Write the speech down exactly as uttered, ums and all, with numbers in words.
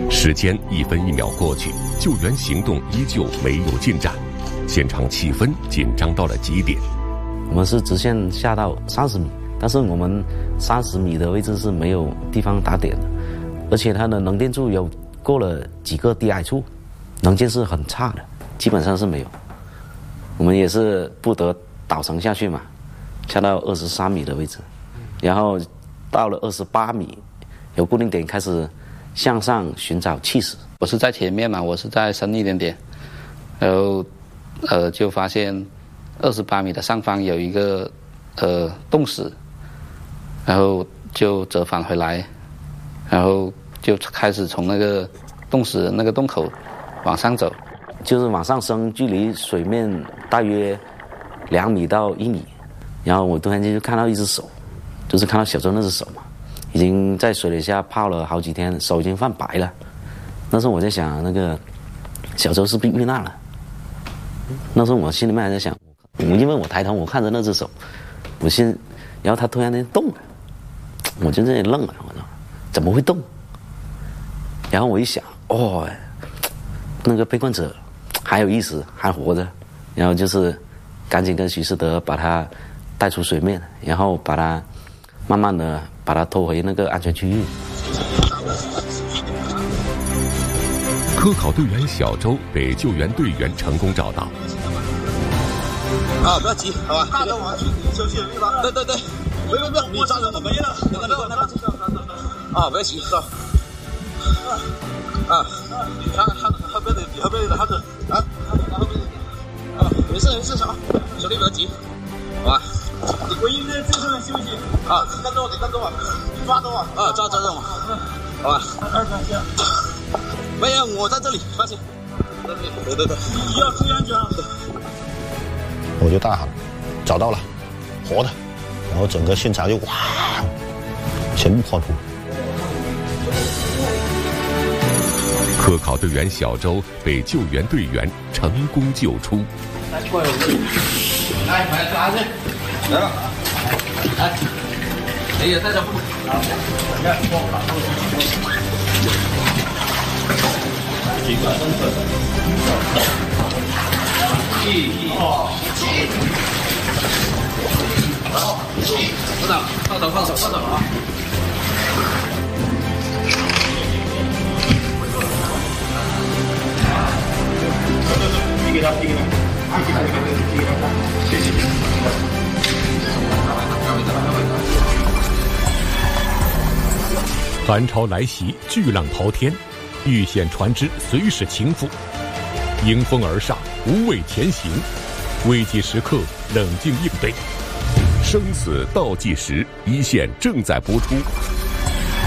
时间一分一秒过去，救援行动依旧没有进展，现场气氛紧张到了极点。 我们是直线下到三十米，但是我们三十米的位置是没有地方打点的，而且它的能见度有过了几个低矮处，能见是很差的，基本上是没有。我们也是不得倒层下去嘛，下到二十三米的位置，然后到了二十八米，有固定点开始向上寻找气势。 我是在前面嘛，我是在深一点点，然后呃就发现二十八米的上方有一个呃洞室，然后就折返回来，然后就开始从那个洞室那个洞口往上走， 就是往上升，距离水面大约两米到一米，然后我突然间就看到一只手，就是看到小周那只手嘛，已经在水底下泡了好几天，手已经泛白了。那时候我在想，那个小周是不是遇难了？那时候我心里面还在想，因为我抬头我看着那只手，我心，然后他突然间动了，我就在那里愣了，我说怎么会动？然后我一想，哦，那个被困者还有意识，还活着，然后就是赶紧跟徐世德把他带出水面，然后把他慢慢的把他拖回那个安全区域。 科考队员小周被救援队员成功找到。 啊，不要急，好吧？大东往去休息了，对吧？对对对，不用不用，你抓着我没了，等等等等，啊，不要急，走。啊，你看看后边的，你后边的汉子啊，后边的，啊，没事没事，啊，兄弟不要急，好吧？我应该在这边休息。啊，你跟着我，你跟着我，你抓着我，啊，抓抓着我，好吧？二三下。没有，我在这里，放心。对对对，你要注意安全啊！ 我就大喊，找到了，活的，然后整个现场就哇，全部欢呼。 科考队员小周被救援队员成功救出。 来，过来，来，来，拿去，来了，来，哎呀，大家不，好，来，过来。几个身份？一、二、好，班长，放手，放手，放手啊！递给他，递给他，递给他，递给他，谢谢。 寒潮来袭，巨浪滔天。遇险船只随时倾覆，迎风而上，无畏前行，危急时刻冷静应对，生死倒计时，一线正在播出。